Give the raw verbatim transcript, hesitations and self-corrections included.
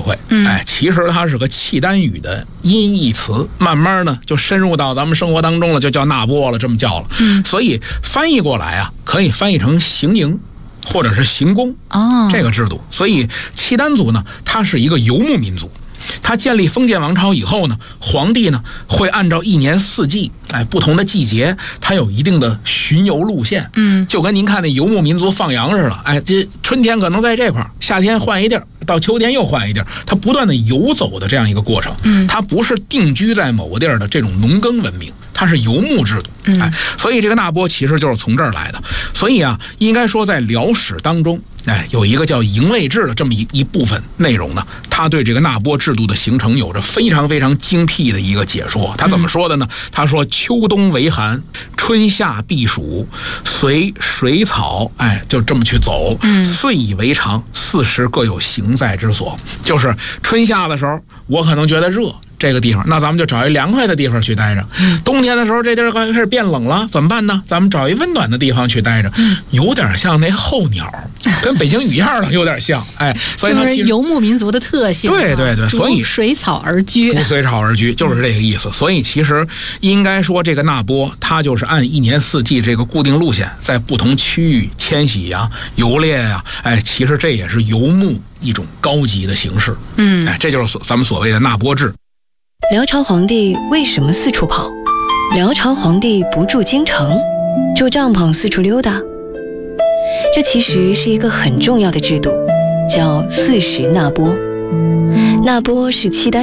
会。哎，其实它是个契丹语的音译词，慢慢呢就深入到咱们生活当中了，就叫纳波了，这么叫了。嗯，所以翻译过来啊，可以翻译成行营或者是行宫哦，这个制度。所以契丹族呢，它是一个游牧民族。他建立封建王朝以后呢，皇帝呢会按照一年四季，哎，不同的季节，他有一定的巡游路线。嗯，就跟您看那游牧民族放羊似的，哎，这春天可能在这块儿，夏天换一地儿，到秋天又换一地儿，他不断的游走的这样一个过程。嗯，他不是定居在某个地儿的这种农耕文明，它是游牧制度。哎，所以这个纳波其实就是从这儿来的。所以啊，应该说在辽史当中，哎，有一个叫营卫制的这么一一部分内容呢，他对这个纳波制度的形成有着非常非常精辟的一个解说。他怎么说的呢？他说秋冬为寒，春夏避暑，随水草，哎，就这么去走，岁以为常，四时各有行在之所。就是春夏的时候，我可能觉得热，这个地方，那咱们就找一凉快的地方去待着。冬天的时候，这地儿开始变冷了，怎么办呢？咱们找一温暖的地方去待着，有点像那候鸟，跟北京语燕了有点像。哎，所以它就是游牧民族的特性。 对对对，所以逐水草而居， 逐水草而居就是这个意思。所以其实应该说，这个纳波它就是按一年四季这个固定路线，在不同区域迁徙呀、游猎呀，哎，其实这也是游牧一种高级的形式。嗯，哎，这就是咱们所谓的纳波制。 辽朝皇帝为什么四处跑？辽朝皇帝不住京城，住帐篷四处溜达。这其实是一个很重要的制度，叫四时纳波。纳波是契丹